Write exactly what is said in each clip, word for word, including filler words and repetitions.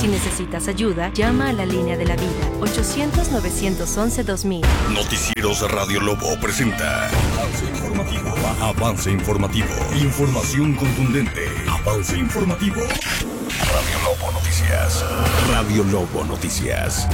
Si necesitas ayuda, llama a la línea de la vida, ochocientos, novecientos once, dos mil. Noticieros Radio Lobo presenta Avance Informativo. Avance Informativo. Información contundente. Avance Informativo. Radio Lobo Noticias. Radio Lobo Noticias.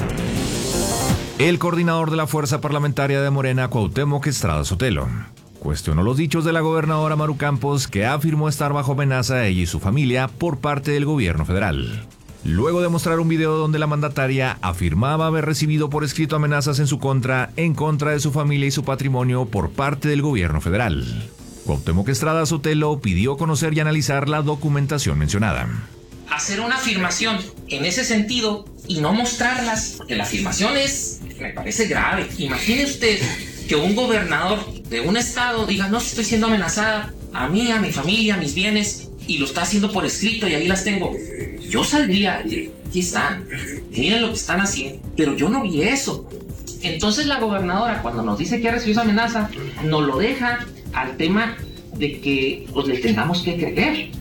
El coordinador de la Fuerza Parlamentaria de Morena, Cuauhtémoc Estrada Sotelo, cuestionó los dichos de la gobernadora Maru Campos, que afirmó estar bajo amenaza a ella y su familia por parte del gobierno federal. Luego de mostrar un video donde la mandataria afirmaba haber recibido por escrito amenazas en su contra, en contra de su familia y su patrimonio por parte del gobierno federal. Cuauhtémoc Estrada Sotelo pidió conocer y analizar la documentación mencionada. Hacer una afirmación en ese sentido y no mostrarlas, porque la afirmación es, me parece grave. Imagine usted que un gobernador de un estado diga, no, estoy siendo amenazada a mí, a mi familia, a mis bienes, y lo está haciendo por escrito y ahí las tengo. Yo saldría, aquí están, miren lo que están haciendo, pero yo no vi eso. Entonces la gobernadora, cuando nos dice que ha recibido esa amenaza, nos lo deja al tema de que pues le tengamos que creer.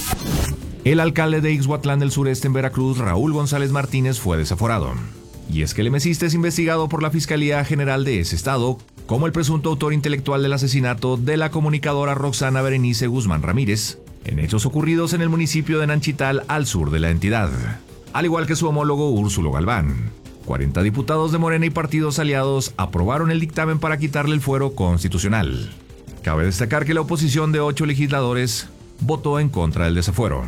El alcalde de Ixhuatlán del Sureste en Veracruz, Raúl González Martínez, fue desaforado. Y es que el emesista es investigado por la Fiscalía General de ese estado como el presunto autor intelectual del asesinato de la comunicadora Roxana Berenice Guzmán Ramírez, en hechos ocurridos en el municipio de Nanchital, al sur de la entidad, al igual que su homólogo Úrsulo Galván. cuarenta diputados de Morena y partidos aliados aprobaron el dictamen para quitarle el fuero constitucional. Cabe destacar que la oposición de ocho legisladores votó en contra del desafuero.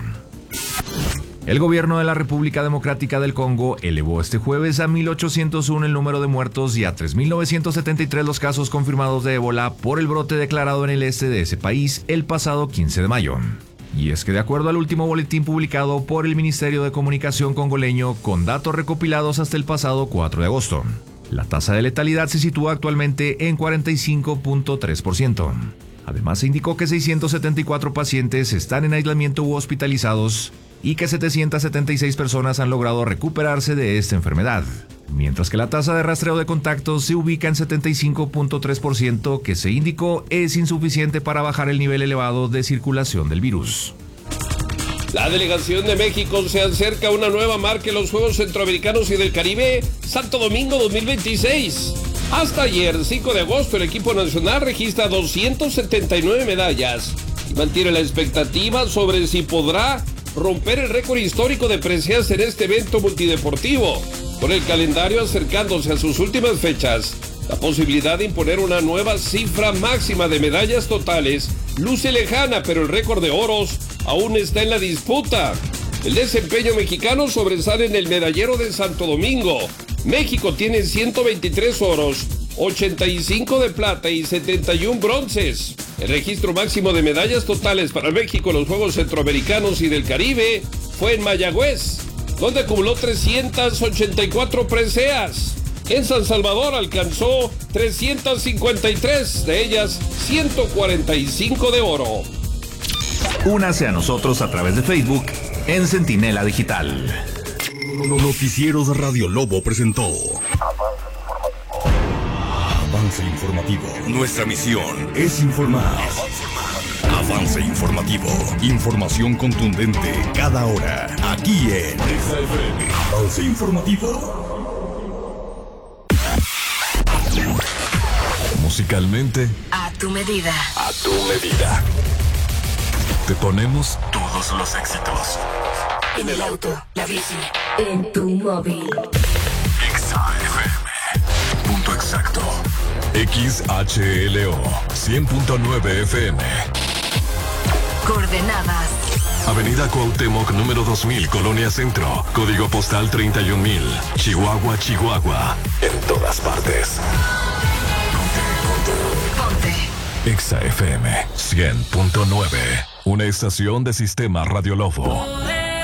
El gobierno de la República Democrática del Congo elevó este jueves a mil ochocientos uno el número de muertos y a tres mil novecientos setenta y tres los casos confirmados de ébola por el brote declarado en el este de ese país el pasado quince de mayo. Y es que de acuerdo al último boletín publicado por el Ministerio de Comunicación congoleño, con datos recopilados hasta el pasado cuatro de agosto, la tasa de letalidad se sitúa actualmente en cuarenta y cinco punto tres por ciento. Además, se indicó que seiscientos setenta y cuatro pacientes están en aislamiento u hospitalizados y que setecientas setenta y seis personas han logrado recuperarse de esta enfermedad, mientras que la tasa de rastreo de contactos se ubica en setenta y cinco punto tres por ciento, que se indicó es insuficiente para bajar el nivel elevado de circulación del virus. La delegación de México se acerca a una nueva marca en los Juegos Centroamericanos y del Caribe, Santo Domingo dos mil veintiséis. Hasta ayer, cinco de agosto, el equipo nacional registra doscientas setenta y nueve medallas y mantiene la expectativa sobre si podrá romper el récord histórico de presencia en este evento multideportivo. Con el calendario acercándose a sus últimas fechas, la posibilidad de imponer una nueva cifra máxima de medallas totales luce lejana, pero el récord de oros aún está en la disputa. El desempeño mexicano sobresale en el medallero de Santo Domingo. México tiene ciento veintitrés oros, ochenta y cinco de plata y setenta y uno bronces. El registro máximo de medallas totales para México en los Juegos Centroamericanos y del Caribe fue en Mayagüez, donde acumuló trescientas ochenta y cuatro preseas. En San Salvador alcanzó trescientas cincuenta y tres, de ellas ciento cuarenta y cinco de oro. Únase a nosotros a través de Facebook en Centinela Digital. Noticieros Radio Lobo presentó Avance Informativo. Nuestra misión es informar. Avance Informativo. Información contundente cada hora. Aquí en Avance Informativo. Musicalmente, A tu medida. a tu medida. Te ponemos todos los éxitos. En el auto, la bici, en tu móvil. X A F M. Punto exacto. X H L O. cien punto nueve F M. Coordenadas. Avenida Cuauhtémoc, número dos mil, Colonia Centro. Código postal treinta y un mil. Chihuahua, Chihuahua. En todas partes. Ponte. X A F M cien punto nueve. Una estación de Sistema Radio Lobo.